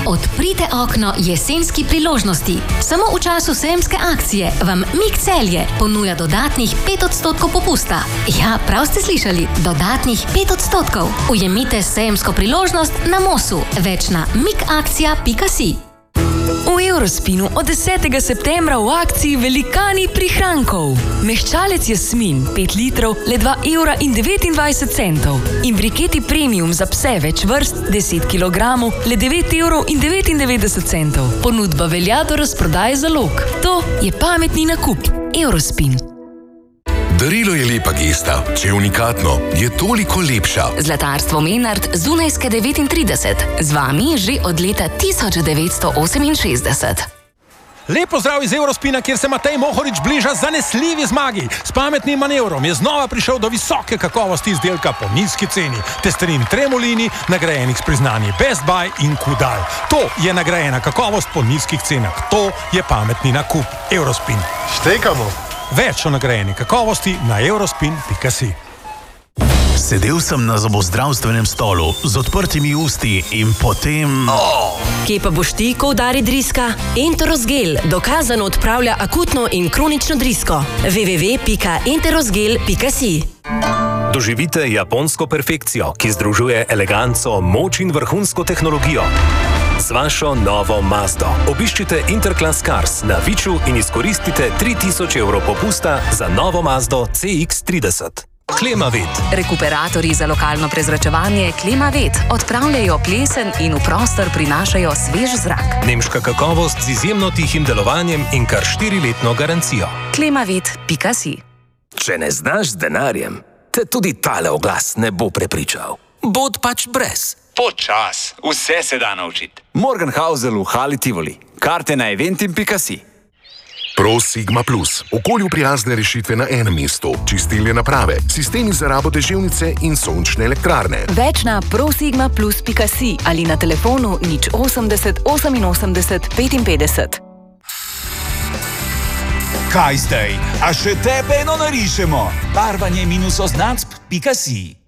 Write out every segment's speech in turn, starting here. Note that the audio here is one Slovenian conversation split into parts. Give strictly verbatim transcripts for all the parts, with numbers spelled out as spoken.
Odprite okno jesenski priložnosti. Samo v času sejemske akcije vam Mik Celje ponuja dodatnih pet odstotkov popusta. Ja, prav ste slišali, dodatnih pet odstotkov. Ujemite sejemsko priložnost na Mosu. Več na mikakcija pika si. V Eurospinu od desetega septembra v akciji velikani prihrankov. Mehčalec Jasmin pet litrov le dva evra in devetindvajset centov. In briketi premium za pse več vrst deset kilogramov le devet evrov in devetindevetdeset centov. Ponudba velja do razprodaje zalog. To je pametni nakup. Eurospin. Darilo je lepa gesta, če je unikatno, je toliko lepša. Zlatarstvo Menard Zunajske devetintrideset. Z vami že od leta tisoč devetsto oseminšestdeset. Lep pozdrav iz Eurospina, kjer se Matej Mohorič bliža zanesljivi zmagi. S pametnim manevrom je znova prišel do visoke kakovosti izdelka po nizki ceni. Testerin Tremolini, nagrajenih s priznanji Best Buy in Kudal. To je nagrajena kakovost po nizkih cenah. To je pametni nakup. Eurospin. Štekamo. Več o nagrajeni kakovosti na eurospin pika si. Sedel sem na zobozdravstvenem stolu z odprtimi usti in potem... Oh. Kje pa boš ti, ko udari driska? Enterosgel dokazano odpravlja akutno in kronično drisko. w w w pika enterosgel pika si. Doživite japonsko perfekcijo, ki združuje eleganco, moč in vrhunsko tehnologijo. Z vašo novo Mazdo. Obiščite Interclass Cars na Viču in izkoristite tri tisoč evrov popusta za novo Mazdo C X trideset. Klimavet. Rekuperatorji za lokalno prezračevanje Klimavet odpravljajo plesen in v prostor prinašajo svež zrak. Nemška kakovost z izjemno tihim delovanjem in kar štiriletno garancijo. klimavet pika si. Če ne znaš z denarjem, te tudi tale oglas ne bo prepričal. Bod pač brez. Počas, vse se da naučiti. Morgenhausel v Hali Tivoli. Karte na eventim pika si. Pro Sigma Plus. Okolju prijazne rešitve na enem mestu. Čistilne naprave, sistemi za rabo deževnice in sončne elektrarne. Več na prosigma plus pika si ali na telefonu nič osemdeset oseminosemdeset petinpetdeset. Kaj zdaj? A še tebe eno narišemo? Barvanje minus oznacb pika si.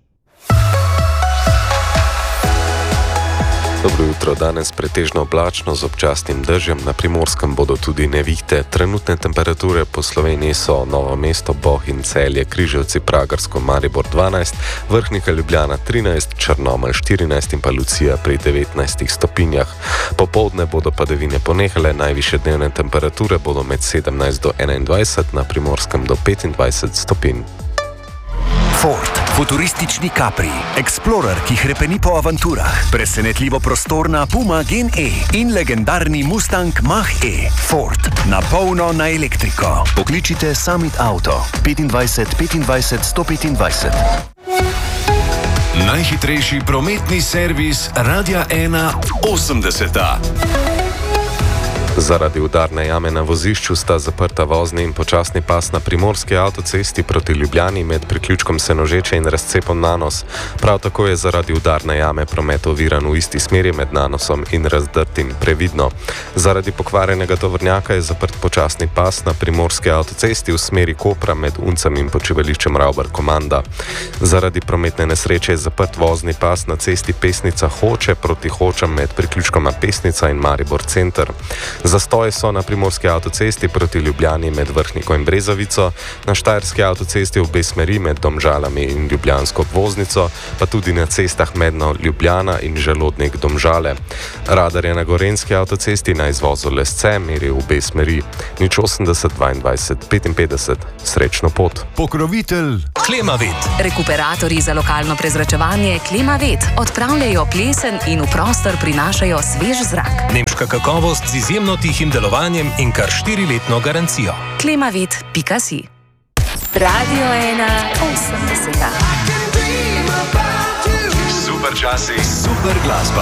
Dobro jutro, danes pretežno oblačno z občasnim dežjem, na Primorskem bodo tudi nevihte. Trenutne temperature po Sloveniji so Novo mesto, Bohinj, Celje, Križevci, Pragersko, Maribor dvanajst, Vrhnika, Ljubljana trinajst, Črnomelj štirinajst in pa Lucija pri devetnajstih stopinjah. Popoldne bodo padavine ponehale, najvišje dnevne temperature bodo med sedemnajst do enaindvajset, na Primorskem do petindvajset stopinj. Ford, futuristični Capri, Explorer, ki hrepeni po avanturah, presenetljivo prostorna Puma Gen E in legendarni Mustang Mach-E. Ford, na polno na elektriko. Pokličite Summit Auto, petindvajset petindvajset sto petindvajset. Najhitrejši prometni servis Radia ena osemdeseta. Zaradi udarne jame na vozišču sta zaprta vozni in počasni pas na primorski avtocesti proti Ljubljani med priključkom Senožeče in razcepom Nanos. Prav tako je zaradi udarne jame promet oviran v isti smeri med Nanosom in Razdrtim previdno. Zaradi pokvarjenega tovornjaka je zaprt počasni pas na primorski avtocesti v smeri Kopra med Uncem in počivališčem Ravbar Komanda. Zaradi prometne nesreče je zaprt vozni pas na cesti Pesnica Hoče proti Hočam med priključkoma Pesnica in Maribor Center. Zastoji so na primorski avtocesti proti Ljubljani med Vrhniko in Brezovico, na štajerski avtocesti v obe smeri med Domžalami in Ljubljansko obvoznico, pa tudi na cestah medno Ljubljana in Želodnik Domžale. Radar je na gorenjski avtocesti na izvozu Lesce meri v obe smeri. nič osemdeset dvaindvajset petinpetdeset. Srečno pot. Pokrovitelj Klimavet. Rekuperatorji za lokalno prezračevanje Klimavet odpravljajo plesen in v prostor prinašajo svež zrak. Nemška kakovost z izjemno tihim delovanjem in kar štiriletno garancijo. klimavet pika si. Radio ena osemdeseta. Super časi, super glasba.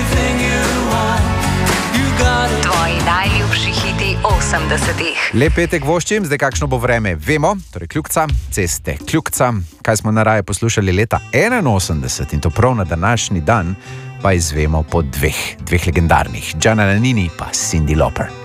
Tvoji najljubši hiti osemdesetih. Lep petek voščim, zdaj kakšno bo vreme, vemo, torej kljukca, ceste kljukca, kaj smo naraje poslušali leta enainosemdeset in to prav na današnji dan, pa izvemo po dveh, dveh legendarnih, Gianna Nannini pa Cyndi Lauper.